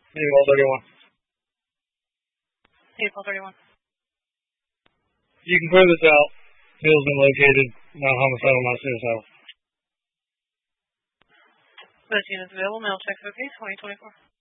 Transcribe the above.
Paul 31. Paul 31. You can clear this out. Bill's been located. Not homicidal, not suicidal. Both units available. Mail check okay. 2024.